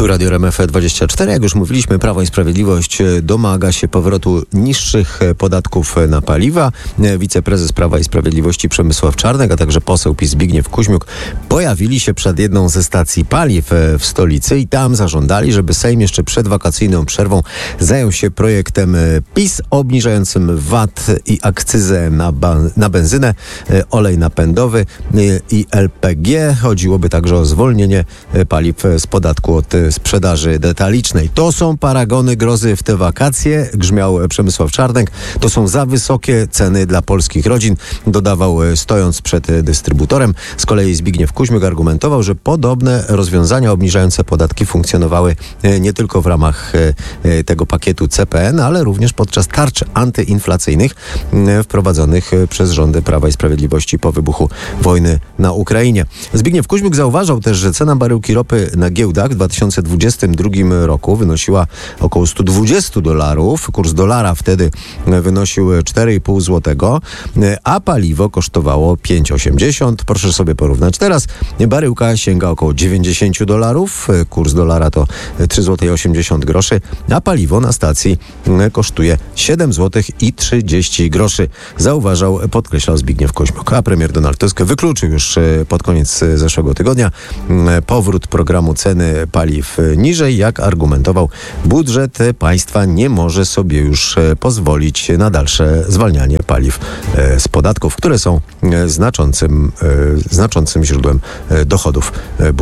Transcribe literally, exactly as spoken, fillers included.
Tu Radio R M F dwadzieścia cztery. Jak już mówiliśmy, Prawo i Sprawiedliwość domaga się powrotu niższych podatków na paliwa. Wiceprezes Prawa i Sprawiedliwości Przemysław Czarnek, a także poseł PiS Zbigniew Kuźmiuk pojawili się przed jedną ze stacji paliw w stolicy i tam zażądali, żeby Sejm jeszcze przed wakacyjną przerwą zajął się projektem PiS obniżającym V A T i akcyzę na, ba- na benzynę, olej napędowy i L P G. Chodziłoby także o zwolnienie paliw z podatku od sprzedaży detalicznej. To są paragony grozy w te wakacje, grzmiał Przemysław Czarnek. To są za wysokie ceny dla polskich rodzin, dodawał, stojąc przed dystrybutorem. Z kolei Zbigniew Kuźmiuk argumentował, że podobne rozwiązania obniżające podatki funkcjonowały nie tylko w ramach tego pakietu C P N, ale również podczas tarcz antyinflacyjnych wprowadzonych przez rządy Prawa i Sprawiedliwości po wybuchu wojny na Ukrainie. Zbigniew Kuźmiuk zauważał też, że cena baryłki ropy na giełdach w dwa tysiące dwudziestym drugim roku wynosiła około sto dwadzieścia dolarów. Kurs dolara wtedy wynosił cztery i pół złotego, a paliwo kosztowało pięć osiemdziesiąt. Proszę sobie porównać. Teraz baryłka sięga około dziewięćdziesiąt dolarów. Kurs dolara to trzy złote osiemdziesiąt groszy, a paliwo na stacji kosztuje siedem złotych i trzydzieści groszy. Zauważał, podkreślał Zbigniew Kuźmiuk. A premier Donald Tusk wykluczył już pod koniec zeszłego tygodnia powrót programu ceny paliw niżej. Jak argumentował, budżet państwa nie może sobie już pozwolić na dalsze zwalnianie paliw z podatków, które są znaczącym, znaczącym źródłem dochodów budżetu.